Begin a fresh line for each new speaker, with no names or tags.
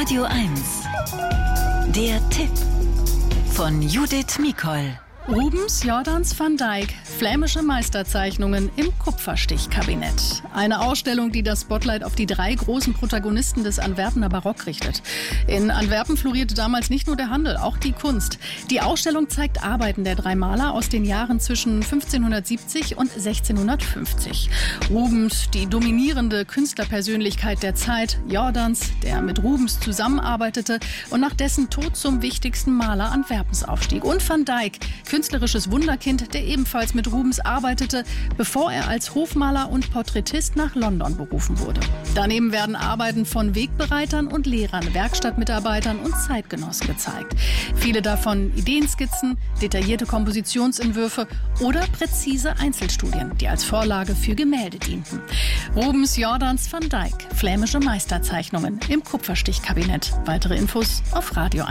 Radio 1. Der Tipp von Judith Micol.
Rubens Jordans van Dyck, flämische Meisterzeichnungen im Kupferstichkabinett. Eine Ausstellung, die das Spotlight auf die 3 großen Protagonisten des Antwerpener Barock richtet. In Antwerpen florierte damals nicht nur der Handel, auch die Kunst. Die Ausstellung zeigt Arbeiten der 3 Maler aus den Jahren zwischen 1570 und 1650. Rubens, die dominierende Künstlerpersönlichkeit der Zeit, Jordans, der mit Rubens zusammenarbeitete und nach dessen Tod zum wichtigsten Maler Antwerpens aufstieg. Und Van Dyck, künstlerisches Wunderkind, der ebenfalls mit Rubens arbeitete, bevor er als Hofmaler und Porträtist nach London berufen wurde. Daneben werden Arbeiten von Wegbereitern und Lehrern, Werkstattmitarbeitern und Zeitgenossen gezeigt. Viele davon Ideenskizzen, detaillierte Kompositionsentwürfe oder präzise Einzelstudien, die als Vorlage für Gemälde dienten. Rubens Jordans van Dyck, flämische Meisterzeichnungen im Kupferstichkabinett. Weitere Infos auf Radio1.